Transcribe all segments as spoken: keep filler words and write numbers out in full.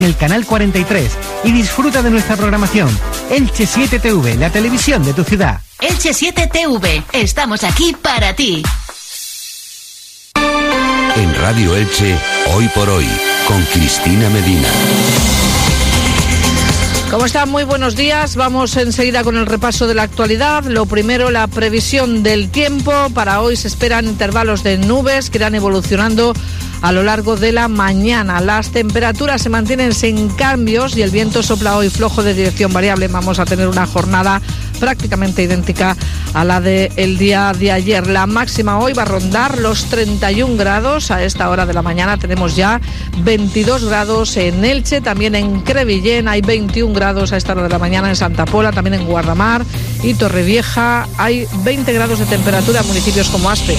el canal cuarenta y tres y disfruta de nuestra programación. Elche siete T V, la televisión de tu ciudad. Elche siete T V, estamos aquí para ti. En Radio Elche, Hoy por Hoy, con Cristina Medina. ¿Cómo están? Muy buenos días. Vamos enseguida con el repaso de la actualidad. Lo primero, la previsión del tiempo. Para hoy se esperan intervalos de nubes que irán evolucionando a lo largo de la mañana. Las temperaturas se mantienen sin cambios y el viento sopla hoy flojo de dirección variable. Vamos a tener una jornada prácticamente idéntica a la del día de ayer. La máxima hoy va a rondar los treinta y un grados. A esta hora de la mañana tenemos ya veintidós grados en Elche, también en Crevillén hay veintiún grados a esta hora de la mañana, en Santa Pola, también en Guardamar y Torrevieja hay veinte grados de temperatura en municipios como Aspe.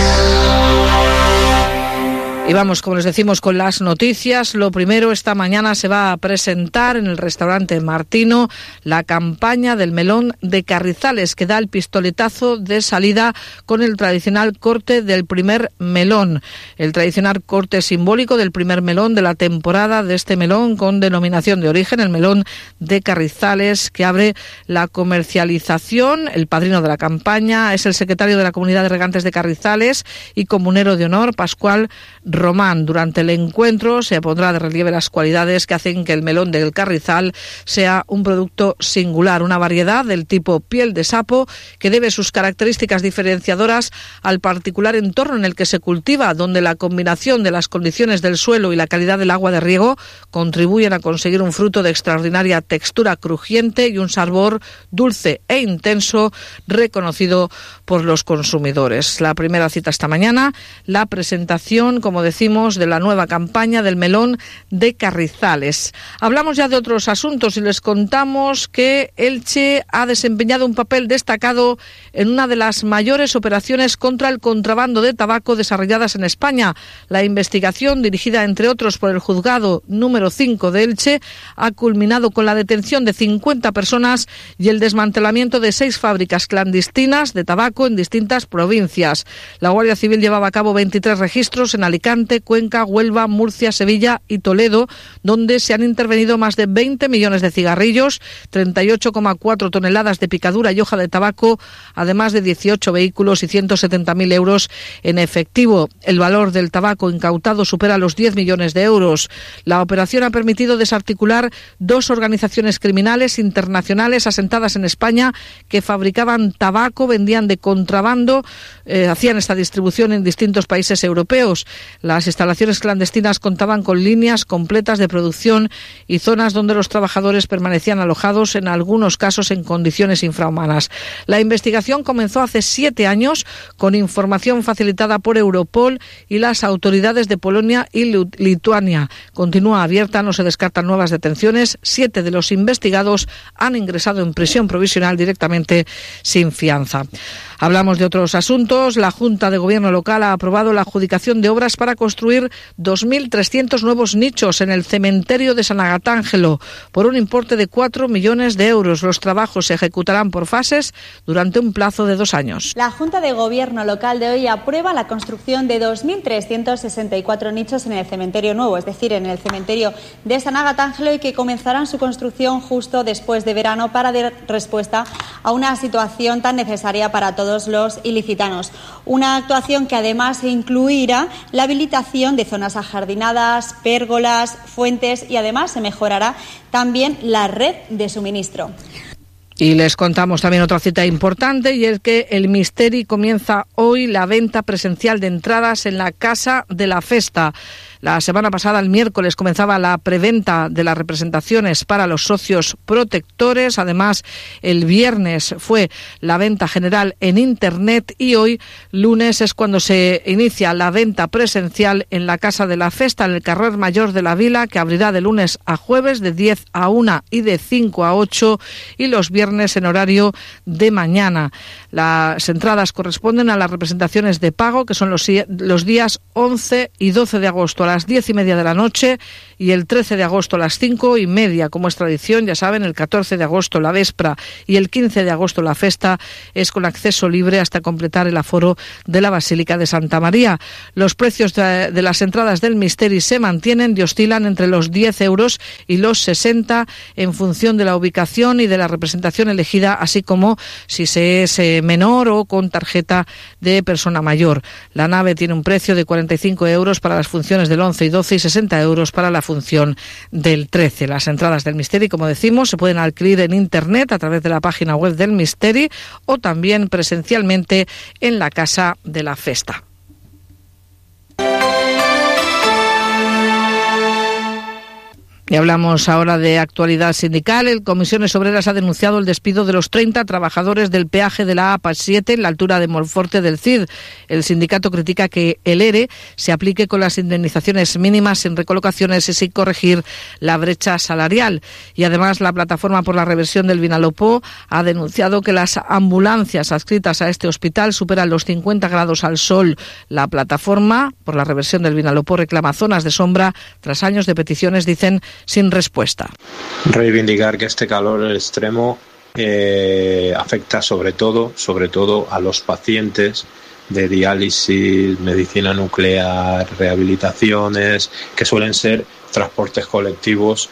Y vamos, como les decimos, con las noticias. Lo primero, esta mañana se va a presentar en el restaurante Martino la campaña del melón de Carrizales, que da el pistoletazo de salida con el tradicional corte del primer melón. El tradicional corte simbólico del primer melón de la temporada de este melón con denominación de origen, el melón de Carrizales, que abre la comercialización. El padrino de la campaña es el secretario de la Comunidad de Regantes de Carrizales y comunero de honor, Pascual Román. Durante el encuentro se pondrá de relieve las cualidades que hacen que el melón del Carrizal sea un producto singular, una variedad del tipo piel de sapo que debe sus características diferenciadoras al particular entorno en el que se cultiva, donde la combinación de las condiciones del suelo y la calidad del agua de riego contribuyen a conseguir un fruto de extraordinaria textura crujiente y un sabor dulce e intenso reconocido por los consumidores. La primera cita esta mañana, la presentación, como decimos, de la nueva campaña del melón de Carrizales. Hablamos ya de otros asuntos y les contamos que Elche ha desempeñado un papel destacado en una de las mayores operaciones contra el contrabando de tabaco desarrolladas en España. La investigación, dirigida entre otros por el juzgado número cinco de Elche, ha culminado con la detención de cincuenta personas y el desmantelamiento de seis fábricas clandestinas de tabaco en distintas provincias. La Guardia Civil llevaba a cabo veintitrés registros en Alicante, Cuenca, Huelva, Murcia, Sevilla y Toledo, donde se han intervenido más de veinte millones de cigarrillos, treinta y ocho coma cuatro toneladas de picadura y hoja de tabaco, además de dieciocho vehículos y ciento setenta mil euros en efectivo. El valor del tabaco incautado supera los diez millones de euros. La operación ha permitido desarticular dos organizaciones criminales internacionales asentadas en España que fabricaban tabaco, vendían de contrabando, eh, hacían esta distribución en distintos países europeos. Las instalaciones clandestinas contaban con líneas completas de producción y zonas donde los trabajadores permanecían alojados, en algunos casos en condiciones infrahumanas. La investigación comenzó hace siete años con información facilitada por Europol y las autoridades de Polonia y Lituania. Continúa abierta, no se descartan nuevas detenciones. Siete de los investigados han ingresado en prisión provisional directamente sin fianza. Hablamos de otros asuntos. La Junta de Gobierno local ha aprobado la adjudicación de obras para construir dos mil trescientos nuevos nichos en el cementerio de San Agatángelo por un importe de cuatro millones de euros. Los trabajos se ejecutarán por fases durante un plazo de dos años. La Junta de Gobierno local de hoy aprueba la construcción de dos mil trescientos sesenta y cuatro nichos en el cementerio nuevo, es decir, en el cementerio de San Agatángelo, y que comenzarán su construcción justo después de verano para dar respuesta a una situación tan necesaria para todos los ilicitanos. Una actuación que además incluirá la habilitación de zonas ajardinadas, pérgolas, fuentes, y además se mejorará también la red de suministro. Y les contamos también otra cita importante, y es que el Misteri comienza hoy la venta presencial de entradas en la Casa de la Festa. La semana pasada, el miércoles, comenzaba la preventa de las representaciones para los socios protectores. Además, el viernes fue la venta general en Internet y hoy, lunes, es cuando se inicia la venta presencial en la Casa de la Festa, en el Carrer Mayor de la Vila, que abrirá de lunes a jueves de diez a una y de cinco a ocho, y los viernes en horario de mañana. Las entradas corresponden a las representaciones de pago, que son los, los días once y doce de agosto a las diez y media de la noche y el trece de agosto a las cinco y media, como es tradición. Ya saben, el catorce de agosto la véspera y el quince de agosto la festa es con acceso libre hasta completar el aforo de la Basílica de Santa María. Los precios de, de las entradas del Misteri se mantienen y oscilan entre los diez euros y los sesenta en función de la ubicación y de la representación elegida, así como si se es eh, menor o con tarjeta de persona mayor. La nave tiene un precio de cuarenta y cinco euros para las funciones del once y doce y sesenta euros para la función del trece. Las entradas del Misteri, como decimos, se pueden adquirir en internet a través de la página web del Misteri o también presencialmente en la Casa de la Festa. Y hablamos ahora de actualidad sindical. El Comisiones Obreras ha denunciado el despido de los treinta trabajadores del peaje de la A P A siete en la altura de Monforte del Cid. El sindicato critica que el ERE se aplique con las indemnizaciones mínimas sin recolocaciones y sin corregir la brecha salarial. Y además la Plataforma por la Reversión del Vinalopó ha denunciado que las ambulancias adscritas a este hospital superan los cincuenta grados al sol. La Plataforma por la Reversión del Vinalopó reclama zonas de sombra tras años de peticiones, dicen, sin respuesta. Reivindicar que este calor extremo eh, afecta sobre todo, sobre todo a los pacientes de diálisis, medicina nuclear, rehabilitaciones, que suelen ser transportes colectivos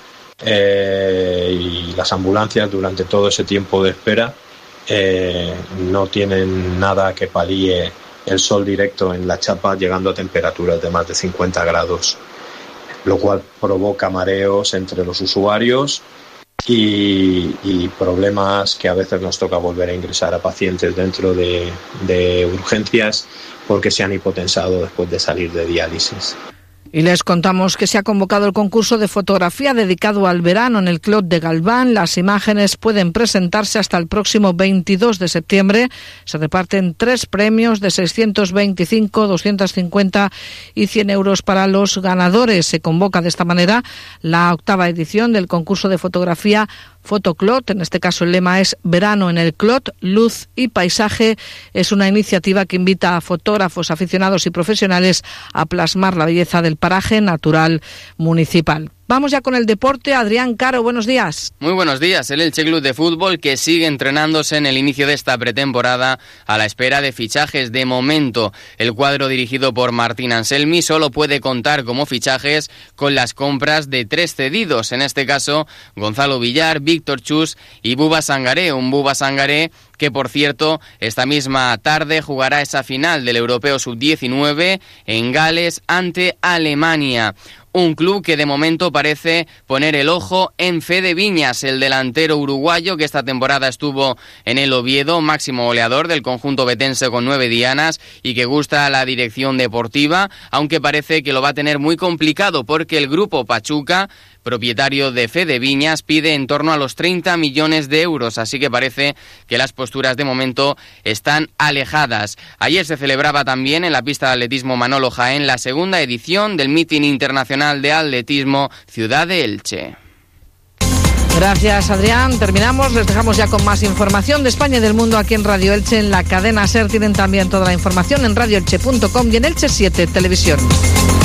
eh, y las ambulancias durante todo ese tiempo de espera eh, no tienen nada que palíe el sol directo en la chapa, llegando a temperaturas de más de cincuenta grados. Lo cual provoca mareos entre los usuarios y, y problemas que a veces nos toca volver a ingresar a pacientes dentro de, de urgencias porque se han hipotensado después de salir de diálisis. Y les contamos que se ha convocado el concurso de fotografía dedicado al verano en el Clot de Galván. Las imágenes pueden presentarse hasta el próximo veintidós de septiembre. Se reparten tres premios de seiscientos veinticinco, doscientos cincuenta y cien euros para los ganadores. Se convoca de esta manera la octava edición del concurso de fotografía Fotoclot. En este caso el lema es Verano en el Clot, luz y paisaje. Es una iniciativa que invita a fotógrafos, aficionados y profesionales a plasmar la belleza del paraje natural municipal. Vamos ya con el deporte. Adrián Caro, buenos días. Muy buenos días. El Elche Club de Fútbol que sigue entrenándose en el inicio de esta pretemporada a la espera de fichajes. De momento, el cuadro dirigido por Martín Anselmi solo puede contar como fichajes con las compras de tres cedidos. En este caso, Gonzalo Villar, Víctor Chus y Buba Sangaré. Un Buba Sangaré que, por cierto, esta misma tarde jugará esa final del Europeo sub diecinueve en Gales ante Alemania. Un club que de momento parece poner el ojo en Fede Viñas, el delantero uruguayo que esta temporada estuvo en el Oviedo, máximo goleador del conjunto betense con nueve dianas y que gusta a la dirección deportiva, aunque parece que lo va a tener muy complicado porque el grupo Pachuca, propietario de Fede Viñas, pide en torno a los treinta millones de euros, así que parece que las posturas de momento están alejadas. Ayer se celebraba también en la pista de atletismo Manolo Jaén la segunda edición del Meeting Internacional de Atletismo Ciudad de Elche. Gracias, Adrián. Terminamos. Les dejamos ya con más información de España y del mundo aquí en Radio Elche, en la cadena SER. Tienen también toda la información en radio elche punto com y en Elche siete Televisión.